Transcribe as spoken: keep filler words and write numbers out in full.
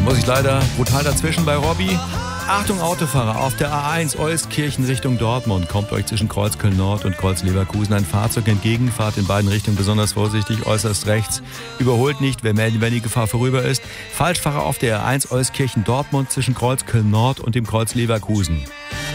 muss ich leider brutal dazwischen bei Robby. Achtung Autofahrer, auf der A eins Euskirchen Richtung Dortmund kommt euch zwischen Kreuzköln Nord und Kreuz-Leverkusen ein Fahrzeug entgegen. Fahrt in beiden Richtungen besonders vorsichtig, äußerst rechts. Überholt nicht, wer melden, wenn die Gefahr vorüber ist. Falschfahrer auf der A eins Euskirchen Dortmund zwischen Kreuzköln Nord und dem Kreuz Leverkusen.